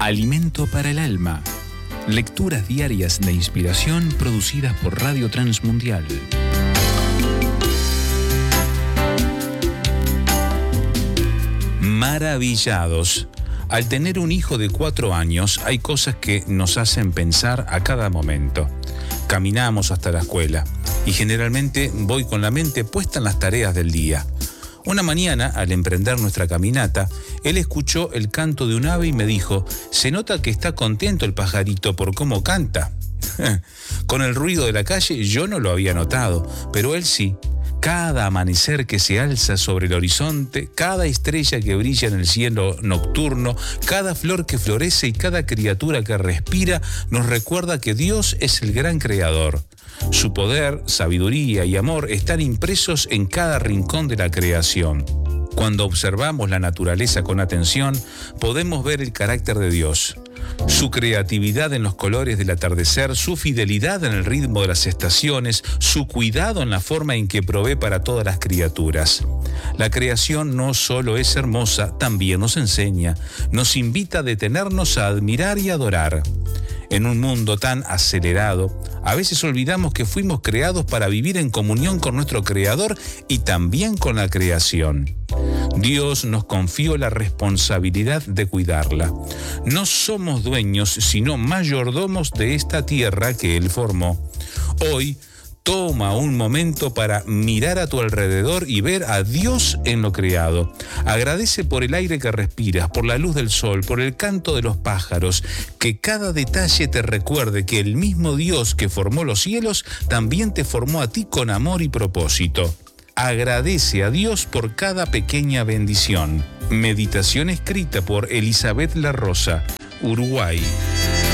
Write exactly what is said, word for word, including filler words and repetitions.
Alimento para el alma. Lecturas diarias de inspiración producidas por Radio Transmundial. Maravillados. Al tener un hijo de cuatro años, hay cosas que nos hacen pensar a cada momento. Caminamos hasta la escuela y generalmente voy con la mente puesta en las tareas del día. Una mañana, al emprender nuestra caminata, él escuchó el canto de un ave y me dijo: «Se nota que está contento el pajarito por cómo canta». Con el ruido de la calle yo no lo había notado, pero él sí. Cada amanecer que se alza sobre el horizonte, cada estrella que brilla en el cielo nocturno, cada flor que florece y cada criatura que respira nos recuerda que Dios es el gran creador. Su poder, sabiduría y amor están impresos en cada rincón de la creación. Cuando observamos la naturaleza con atención, podemos ver el carácter de Dios. Su creatividad en los colores del atardecer, su fidelidad en el ritmo de las estaciones, su cuidado en la forma en que provee para todas las criaturas. La creación no solo es hermosa, también nos enseña, nos invita a detenernos a admirar y adorar. En un mundo tan acelerado, a veces olvidamos que fuimos creados para vivir en comunión con nuestro Creador y también con la creación. Dios nos confió la responsabilidad de cuidarla. No somos dueños, sino mayordomos de esta tierra que Él formó. Hoy, toma un momento para mirar a tu alrededor y ver a Dios en lo creado. Agradece por el aire que respiras, por la luz del sol, por el canto de los pájaros. Que cada detalle te recuerde que el mismo Dios que formó los cielos también te formó a ti con amor y propósito. Agradece a Dios por cada pequeña bendición. Meditación escrita por Elizabeth La Rosa, Uruguay.